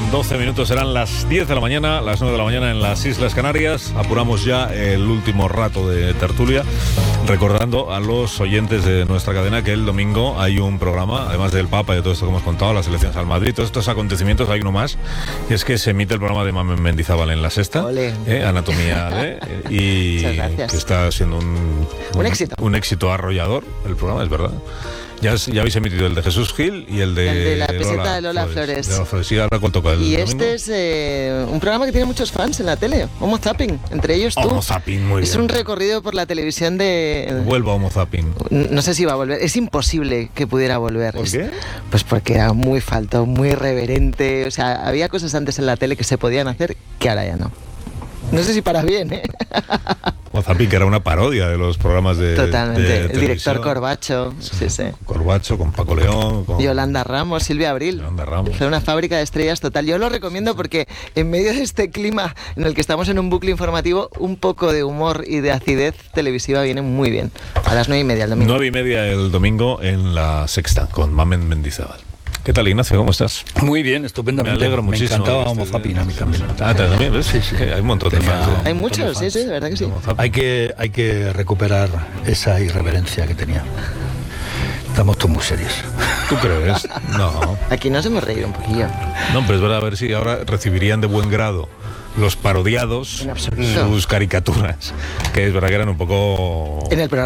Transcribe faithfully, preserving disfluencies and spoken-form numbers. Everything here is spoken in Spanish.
doce minutos, serán las diez de la mañana, las nueve de la mañana en las Islas Canarias. Apuramos ya el último rato de tertulia, recordando a los oyentes de nuestra cadena que el domingo hay un programa, además del Papa y de todo esto que hemos contado, las elecciones al Madrid, todos estos acontecimientos, hay uno más, y es que se emite el programa de Mamen Mendizábal en La Sexta, eh, Anatomía de, y que está siendo un, un, un éxito. Un éxito arrollador el programa, es verdad. Ya, ya habéis emitido el de Jesús Gil y el de, el de la peseta Lola de Lola Flores. Flores. De Lola Flores. Sí, ahora cuál toca el y domingo. este es eh, un programa que tiene muchos fans en la tele, Homo Zapping, entre ellos tú. Homo Zapping, muy es bien. un recorrido por la televisión de... Vuelva Homo Zapping. No sé si va a volver, es imposible que pudiera volver. ¿Por qué? Pues porque era muy falto, muy irreverente, o sea, había cosas antes en la tele que se podían hacer que ahora ya no. No sé si para bien, ¿eh? Homo Zapping, que era una parodia de los programas de Totalmente, de el director Corbacho, sí, sí. Corbacho, con Paco León, con Yolanda Ramos, Silvia Abril. Yolanda Ramos. Fue una fábrica de estrellas total. Yo lo recomiendo porque en medio de este clima en el que estamos en un bucle informativo, un poco de humor y de acidez televisiva viene muy bien. A las nueve y media el domingo. Nueve y media el domingo en La Sexta, con Mamen Mendizábal. ¿Qué tal, Ignacio? ¿Cómo estás? Muy bien, estupendamente. Me alegro muchísimo. Me encantaba Homo Zapping a mí también. Ah, también, ¿ves? Sí, sí. Hay un montón de fans. ¿eh? Hay muchos, sí, sí, de verdad que sí. Hay que, hay que recuperar esa irreverencia que tenía. Estamos todos muy serios. ¿Tú crees? No. Aquí nos hemos reído un poquillo. No, pero es verdad, a ver si ahora recibirían de buen grado los parodiados sus caricaturas, que es verdad que eran un poco... En el programa